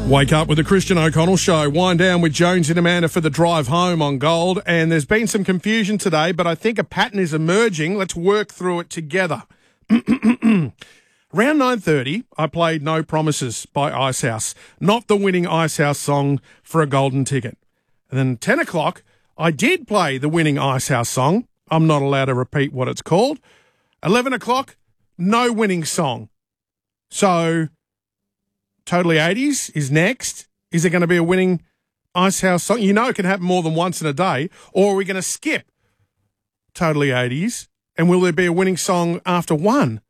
Wake up with the Christian O'Connell Show. Wind down with Jones and Amanda for the drive home on Gold. And there's been some confusion today, but I think a pattern is emerging. Let's work through it together. Round 9:30, I played No Promises by Icehouse, not the winning Icehouse song for a golden ticket. And then 10 o'clock, I did play the winning Icehouse song. I'm not allowed to repeat what it's called. 11 o'clock, no winning song. So Totally 80s is next. Is there going to be a winning Icehouse song? You know it can happen more than once in a day. Or are we going to skip Totally 80s? And will there be a winning song after one?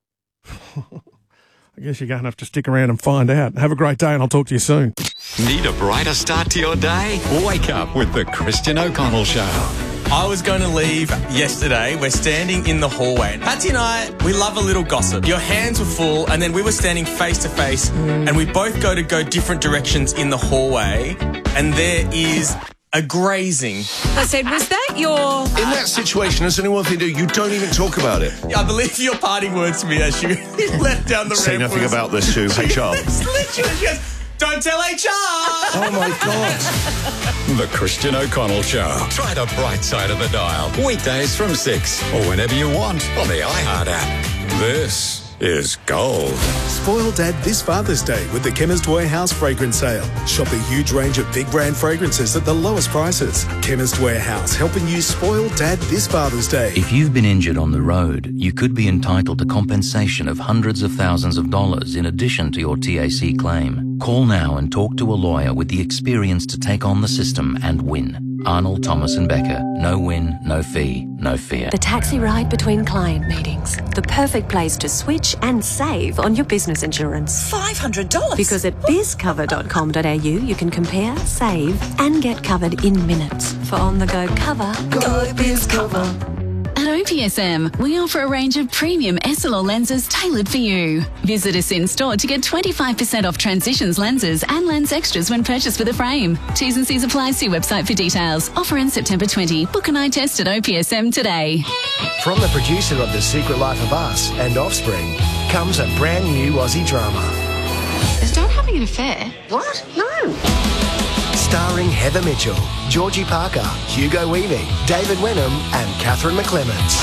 I guess you're going to have to stick around and find out. Have a great day and I'll talk to you soon. Need a brighter start to your day? Wake up with the Christian O'Connell Show. I was going to leave yesterday. We're standing in the hallway. Patsy and I, we love a little gossip. Your hands were full, and then we were standing face to face, and we both go different directions in the hallway, and there is a grazing. I said, was that your... In that situation, as anyone can do, you don't even talk about it. I believe your parting words to me as you left down the ramp. Say nothing about this to HR. It's literally, she goes, don't tell HR! Oh, my God. The Christian O'Connell Show. Try the bright side of the dial. Weekdays from 6 or whenever you want on the iHeart app. This is Gold. Spoil Dad this Father's Day with the Chemist Warehouse fragrance sale. Shop a huge range of big brand fragrances at the lowest prices. Chemist Warehouse, helping you spoil Dad this Father's Day. If you've been injured on the road, you could be entitled to compensation of hundreds of thousands of dollars in addition to your TAC claim. Call now and talk to a lawyer with the experience to take on the system and win. Arnold, Thomas and Becker. No win, no fee, no fear. The taxi ride between client meetings. The perfect place to switch and save on your business insurance. $500? Because at bizcover.com.au you can compare, save and get covered in minutes. For on-the-go cover, go BizCover. At OPSM, we offer a range of premium SLR lenses tailored for you. Visit us in store to get 25% off Transitions lenses and lens extras when purchased with a frame. T's and C's apply. See website for details. Offer ends September 20. Book an eye test at OPSM today. From the producer of The Secret Life of Us and Offspring comes a brand new Aussie drama. Is Dad having an affair? What? No. Starring Heather Mitchell, Georgie Parker, Hugo Weaving, David Wenham and Catherine McClements.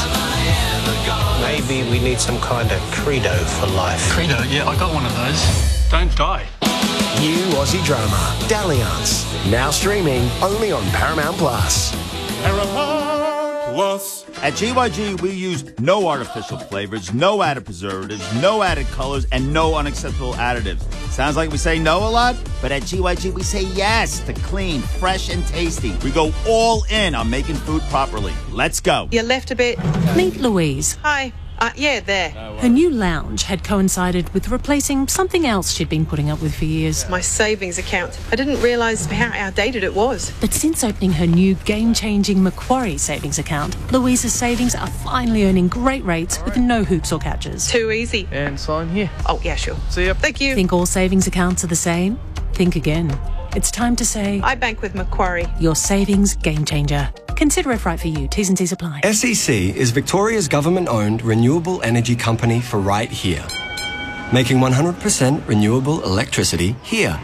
Maybe we need some kind of credo for life. Credo? Yeah, I got one of those. Don't die. New Aussie drama, Dalliance. Now streaming only on Paramount Plus. Paramount Plus. At GYG, we use no artificial flavors, no added preservatives, no added colors, and no unacceptable additives. Sounds like we say no a lot, but at GYG, we say yes to clean, fresh, and tasty. We go all in on making food properly. Let's go. You left a bit. Meet Louise. Hi. Yeah, there. Her new lounge had coincided with replacing something else she'd been putting up with for years. My savings account. I didn't realise how outdated it was. But since opening her new game-changing Macquarie savings account, Louise's savings are finally earning great rates with no hoops or catches. Too easy. And sign here. Oh, yeah, sure. See ya. Thank you. Think all savings accounts are the same? Think again. It's time to say... I bank with Macquarie. Your savings game changer. Consider if right for you. T's and C's apply. SEC is Victoria's government-owned renewable energy company for right here. Making 100% renewable electricity here.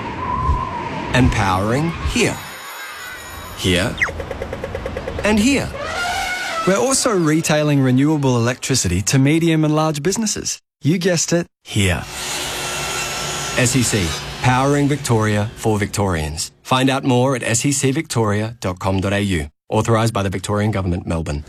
And powering here. Here. And here. We're also retailing renewable electricity to medium and large businesses. You guessed it, here. SEC. Powering Victoria for Victorians. Find out more at secvictoria.com.au. Authorised by the Victorian Government, Melbourne.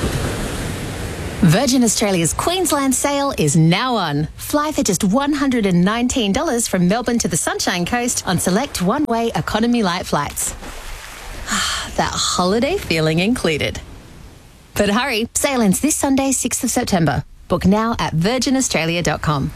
Virgin Australia's Queensland sale is now on. Fly for just $119 from Melbourne to the Sunshine Coast on select one-way economy light flights. That holiday feeling included. But hurry, sale ends this Sunday, 6th of September. Book now at virginaustralia.com.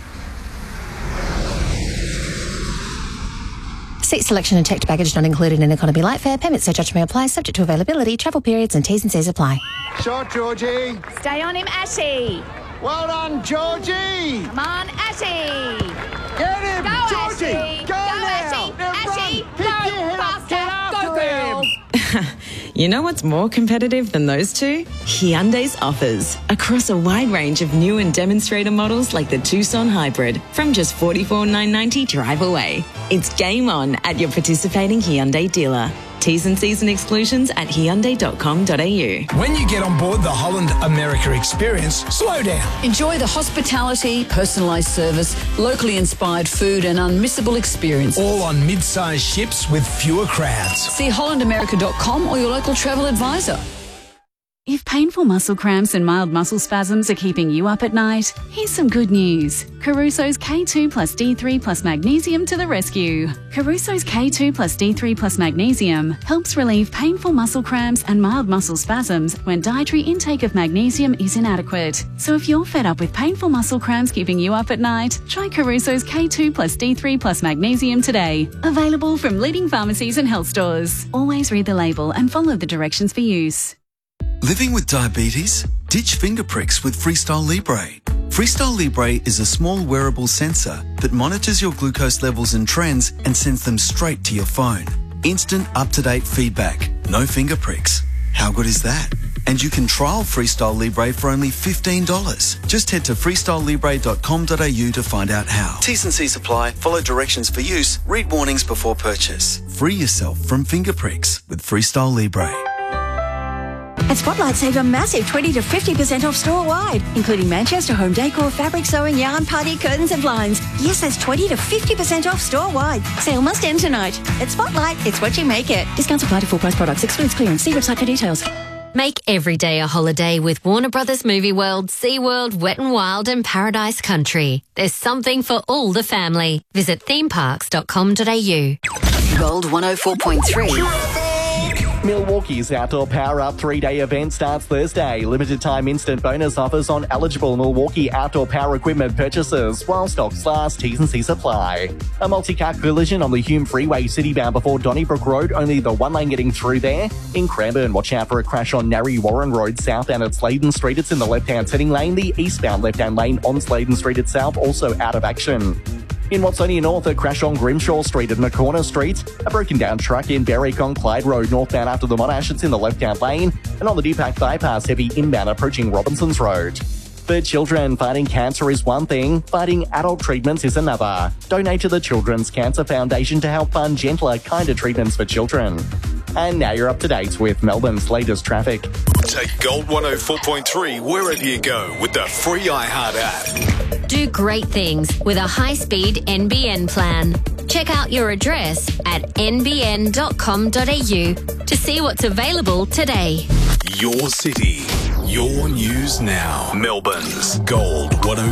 Seat selection and checked baggage not included in economy light fare. Payment surcharge may apply, subject to availability, travel periods and T's and C's apply. Shot, Georgie. Stay on him, Ashy. Well done, Georgie. Come on, Ashy. Get him, Go, Georgie. Ashy. Go now. Ashy. Now Ashy. run. Pick your head up. Get after Go, girl. him. You know what's more competitive than those two? Hyundai's offers. Across a wide range of new and demonstrator models like the Tucson Hybrid from just $44,990 drive away. It's game on at your participating Hyundai dealer. T's and C's and exclusions at Hyundai.com.au. When you get on board the Holland America experience, slow down. Enjoy the hospitality, personalised service, locally inspired food and unmissable experience. All on mid-sized ships with fewer crowds. See hollandamerica.com or your local travel advisor. If painful muscle cramps and mild muscle spasms are keeping you up at night, here's some good news. Caruso's K2 plus D3 plus magnesium to the rescue. Caruso's K2 plus D3 plus magnesium helps relieve painful muscle cramps and mild muscle spasms when dietary intake of magnesium is inadequate. So if you're fed up with painful muscle cramps keeping you up at night, try Caruso's K2 plus D3 plus magnesium today. Available from leading pharmacies and health stores. Always read the label and follow the directions for use. Living with diabetes? Ditch finger pricks with Freestyle Libre. Freestyle Libre is a small wearable sensor that monitors your glucose levels and trends and sends them straight to your phone. Instant up-to-date feedback. No finger pricks. How good is that? And you can trial Freestyle Libre for only $15. Just head to freestylelibre.com.au to find out how. T's and C's apply. Follow directions for use. Read warnings before purchase. Free yourself from finger pricks with Freestyle Libre. At Spotlight, save a massive 20 to 50% off store-wide, including Manchester home decor, fabric sewing, yarn, party, curtains and blinds. Yes, that's 20 to 50% off store-wide. Sale must end tonight. At Spotlight, it's what you make it. Discounts apply to full-price products. Excludes clearance. See website for details. Make every day a holiday with Warner Brothers Movie World, SeaWorld, Wet n Wild and Paradise Country. There's something for all the family. Visit themeparks.com.au. Gold 104.3. Milwaukee's Outdoor Power Up 3-day event starts Thursday. Limited time instant bonus offers on eligible Milwaukee outdoor power equipment purchases while stocks last. T's and C's apply. A multi-car collision on the Hume Freeway citybound before Donnybrook Road. Only the one lane getting through there. In Cranbourne, watch out for a crash on Narry Warren Road southbound at Sladen Street. It's in the left-hand setting lane. The eastbound left-hand lane on Sladen Street itself also out of action. In Watsonia North, a crash on Grimshaw Street at McCorner Street. A broken down truck in Berwick on Clyde Road northbound after the Monash. It's in the left-hand lane. And on the Dupac bypass, heavy inbound approaching Robinson's Road. For children, fighting cancer is one thing, fighting adult treatments is another. Donate to the Children's Cancer Foundation to help fund gentler, kinder treatments for children. And now you're up to date with Melbourne's latest traffic. Take Gold 104.3 wherever you go with the free iHeart app. Do great things with a high-speed NBN plan. Check out your address at nbn.com.au to see what's available today. Your city, your news now. Melbourne's Gold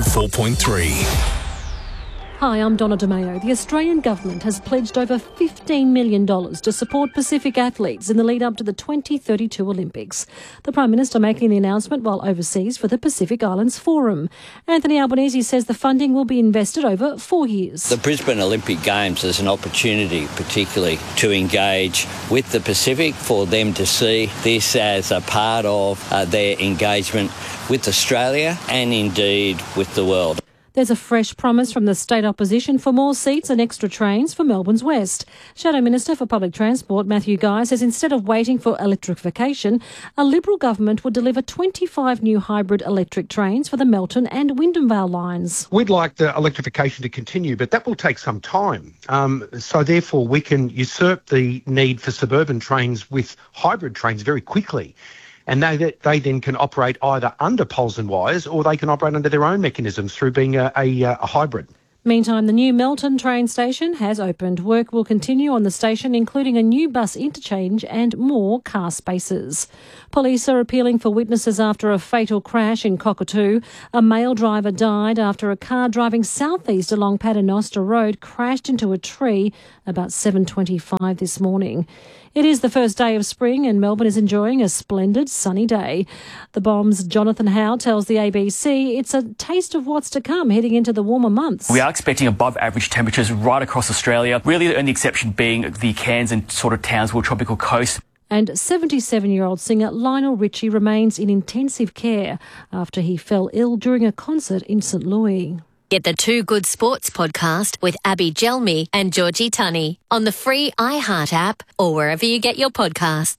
104.3. Hi, I'm Donna DeMayo. The Australian government has pledged over $15 million to support Pacific athletes in the lead up to the 2032 Olympics. The Prime Minister making the announcement while overseas for the Pacific Islands Forum. Anthony Albanese says the funding will be invested over 4 years. The Brisbane Olympic Games is an opportunity particularly to engage with the Pacific, for them to see this as a part of their engagement with Australia and indeed with the world. There's a fresh promise from the state opposition for more seats and extra trains for Melbourne's West. Shadow Minister for Public Transport Matthew Guy says instead of waiting for electrification, a Liberal government would deliver 25 new hybrid electric trains for the Melton and Wyndham Vale lines. We'd like the electrification to continue, but that will take some time. So therefore we can usurp the need for suburban trains with hybrid trains very quickly. And they then can operate either under poles and wires, or they can operate under their own mechanisms through being a hybrid. Meantime, the new Melton train station has opened. Work will continue on the station, including a new bus interchange and more car spaces. Police are appealing for witnesses after a fatal crash in Cockatoo. A male driver died after a car driving southeast along Paternoster Road crashed into a tree about 7:25 this morning. It is the first day of spring and Melbourne is enjoying a splendid sunny day. The Bomb's Jonathan Howe tells the ABC it's a taste of what's to come heading into the warmer months. We are expecting above average temperatures right across Australia, really the only exception being the Cairns and sort of Townsville tropical coast. And 77-year-old singer Lionel Richie remains in intensive care after he fell ill during a concert in St Louis. Get the Too Good Sports podcast with Abby Gelmi and Georgie Tunney on the free iHeart app or wherever you get your podcasts.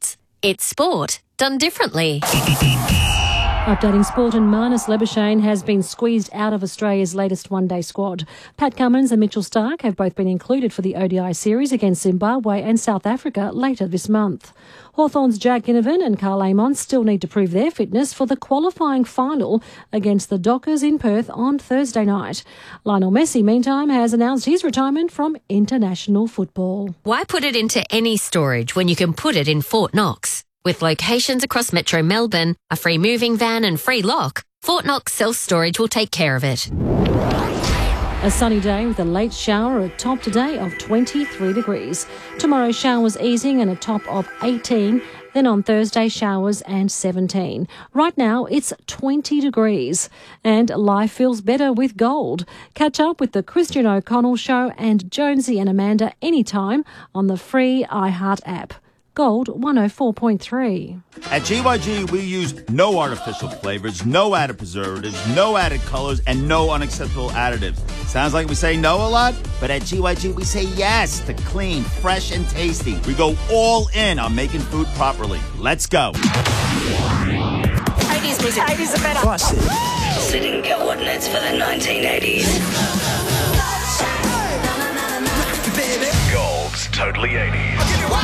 It's sport done differently. Updating sport, and Marnus Labuschagne has been squeezed out of Australia's latest one-day squad. Pat Cummins and Mitchell Starc have both been included for the ODI series against Zimbabwe and South Africa later this month. Hawthorn's Jack Ginnivan and Carl Amon still need to prove their fitness for the qualifying final against the Dockers in Perth on Thursday night. Lionel Messi, meantime, has announced his retirement from international football. Why put it into any storage when you can put it in Fort Knox? With locations across Metro Melbourne, a free moving van and free lock, Fort Knox Self-Storage will take care of it. A sunny day with a late shower, a top today of 23 degrees. Tomorrow, showers easing and a top of 18. Then on Thursday, showers and 17. Right now, it's 20 degrees. And life feels better with gold. Catch up with the Christian O'Connell Show and Jonesy and Amanda anytime on the free iHeart app. Gold 104.3. At GYG, we use no artificial flavors, no added preservatives, no added colors, and no unacceptable additives. Sounds like we say no a lot, but at GYG, we say yes to clean, fresh, and tasty. We go all in on making food properly. Let's go. 80s music. 80s are better. Classic. Setting coordinates for the 1980s. Gold's Totally 80s.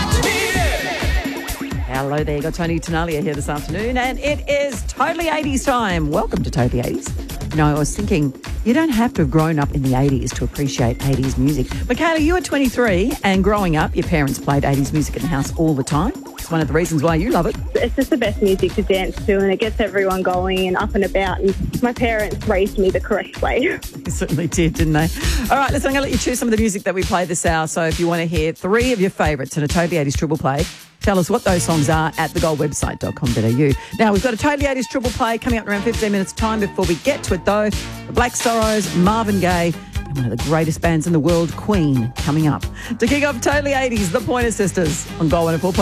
Hello there, got Tony Tenalia here this afternoon, and it is Totally 80s time. Welcome to Totally 80s. You know, I was thinking, you don't have to have grown up in the 80s to appreciate 80s music. Michaela, you were 23, and growing up, your parents played 80s music in the house all the time. It's one of the reasons why you love it. It's just the best music to dance to, and it gets everyone going and up and about, and my parents raised me the correct way. They certainly did, didn't they? All right, listen, I'm going to let you choose some of the music that we play this hour, so if you want to hear 3 of your favourites in a Totally 80s triple play, tell us what those songs are at thegoldwebsite.com.au. Now, we've got a Totally 80s triple play coming up in around 15 minutes' time. Before we get to it, though, the Black Sorrows, Marvin Gaye, and one of the greatest bands in the world, Queen, coming up. To kick off Totally 80s, the Pointer Sisters on Gold 104.3.